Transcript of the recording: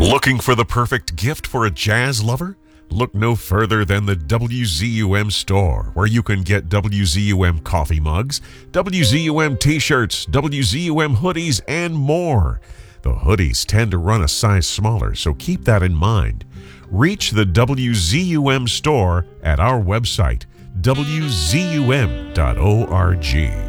Looking for the perfect gift for a jazz lover? Look no further than the WZUM store, where you can get WZUM coffee mugs, WZUM t-shirts, WZUM hoodies, and more. The hoodies tend to run a size smaller, so keep that in mind. Reach the WZUM store at our website, wzum.org.